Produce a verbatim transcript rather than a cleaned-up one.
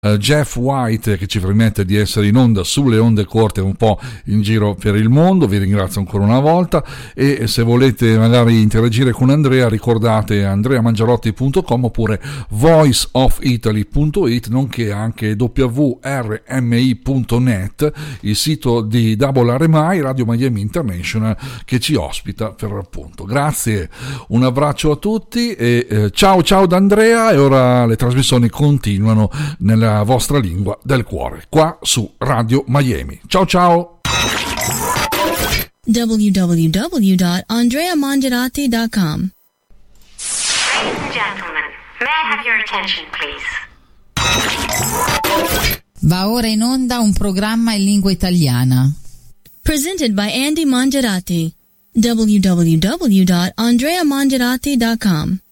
uh, Jeff White, che ci permette di essere in onda sulle onde corte un po' in giro per il mondo. Vi ringrazio ancora una volta, e se volete magari interagire con Andrea, ricordate andrea mangiarotti punto com oppure voice of italy punto it, nonché anche w r m i punto net, il sito di Double R M I, Radio Miami International, che ci ospita per l'appunto. Grazie, un abbraccio a tutti e eh, ciao ciao da Andrea. E ora le trasmissioni continuano nella vostra lingua del cuore, qua su Radio Miami. Ciao ciao. w w w dot andrea mangiarotti dot com. Ladies and gentlemen, may I have your attention, please? Va ora in onda un programma in lingua italiana. Presented by Andy Mangiarotti. w w w dot andrea mangiarotti dot com.